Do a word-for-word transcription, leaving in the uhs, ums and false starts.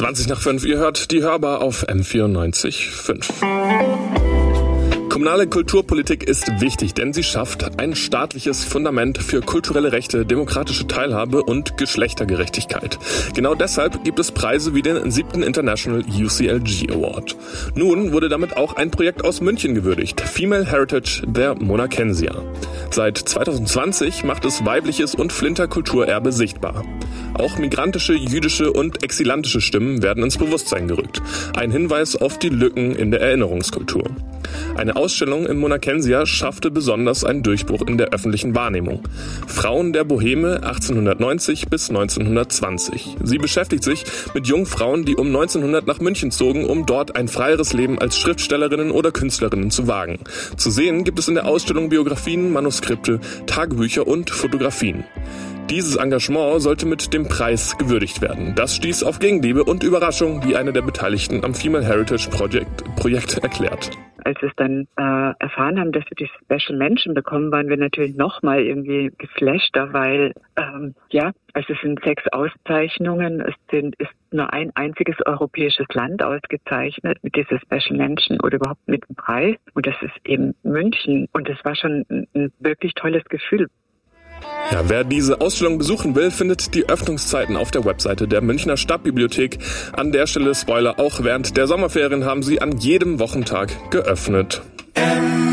zwanzig nach fünf, ihr hört die Hörbar auf M vierundneunzig Komma fünf. Kommunale Kulturpolitik ist wichtig, denn sie schafft ein staatliches Fundament für kulturelle Rechte, demokratische Teilhabe und Geschlechtergerechtigkeit. Genau deshalb gibt es Preise wie den siebten International U C L G Award. Nun wurde damit auch ein Projekt aus München gewürdigt, Female Heritage der Monacensia. Seit zwanzig zwanzig macht es weibliches und Flinter-Kulturerbe sichtbar. Auch migrantische, jüdische und exilantische Stimmen werden ins Bewusstsein gerückt. Ein Hinweis auf die Lücken in der Erinnerungskultur. Eine Ausstellung im Monacensia schaffte besonders einen Durchbruch in der öffentlichen Wahrnehmung. Frauen der Boheme achtzehnhundertneunzig bis neunzehnhundertzwanzig. Sie beschäftigt sich mit jungen Frauen, die um neunzehnhundert nach München zogen, um dort ein freieres Leben als Schriftstellerinnen oder Künstlerinnen zu wagen. Zu sehen gibt es in der Ausstellung Biografien, Manuskripte, Tagebücher und Fotografien. Dieses Engagement sollte mit dem Preis gewürdigt werden. Das stieß auf Gegenliebe und Überraschung, wie eine der Beteiligten am Female Heritage Project, Projekt erklärt. Als wir es dann äh, erfahren haben, dass wir die Special Mention bekommen, waren wir natürlich nochmal irgendwie geflashter, weil ähm, ja, also es sind sechs Auszeichnungen, es sind, ist nur ein einziges europäisches Land ausgezeichnet mit dieser Special Mention oder überhaupt mit dem Preis. Und das ist eben München. Und das war schon ein, ein wirklich tolles Gefühl. Ja, wer diese Ausstellung besuchen will, findet die Öffnungszeiten auf der Webseite der Münchner Stadtbibliothek. An der Stelle Spoiler, auch während der Sommerferien haben sie an jedem Wochentag geöffnet.